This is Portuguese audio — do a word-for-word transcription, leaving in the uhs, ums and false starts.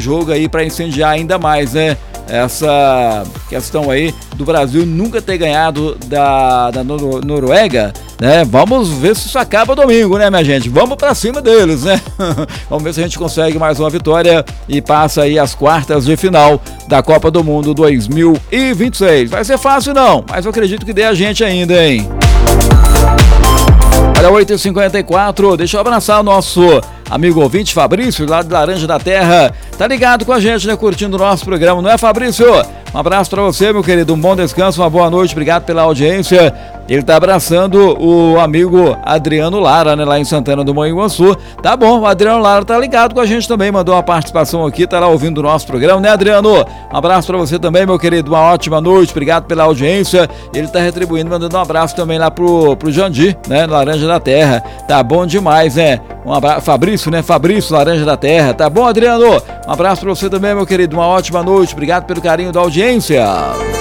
jogo aí para incendiar ainda mais, né? Essa questão aí do Brasil nunca ter ganhado da, da Nor- Noruega, né? Vamos ver se isso acaba domingo, né, minha gente? Vamos pra cima deles, né? Vamos ver se a gente consegue mais uma vitória e passa aí as quartas de final da Copa do Mundo dois mil e vinte e seis. Vai ser fácil não, mas eu acredito que dê a gente ainda, hein? Olha, oito e cinquenta e quatro, deixa eu abraçar o nosso amigo ouvinte Fabrício, lá de Laranja da Terra, tá ligado com a gente, né, curtindo o nosso programa, não é, Fabrício? Um abraço pra você, meu querido, um bom descanso, uma boa noite, obrigado pela audiência. Ele tá abraçando o amigo Adriano Lara, né, lá em Santana do Manhuaçu. Tá bom, o Adriano Lara tá ligado com a gente também, mandou uma participação aqui, tá lá ouvindo o nosso programa, né, Adriano? Um abraço pra você também, meu querido, uma ótima noite, obrigado pela audiência. Ele tá retribuindo, mandando um abraço também lá pro, pro Jandir, né, Laranja da Terra. Tá bom demais, né? Um abraço, Fabrício, né? Fabrício, Laranja da Terra. Tá bom, Adriano? Um abraço pra você também, meu querido, uma ótima noite, obrigado pelo carinho da audiência.